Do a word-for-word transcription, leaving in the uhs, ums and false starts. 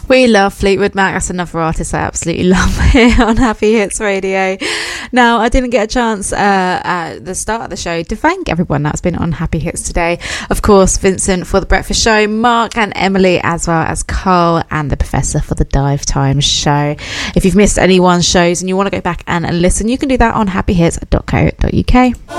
We love Fleetwood Mac. That's another artist I absolutely love here on Happy Hits Radio. Now, I didn't get a chance uh, at the start of the show to thank everyone that's been on Happy Hits today. Of course, Vincent for the breakfast show, Mark and Emily, as well as Carl and the Professor for the Dive Time show. If you've missed anyone's shows and you want to go back and listen, you can do that on happy hits dot co dot uk.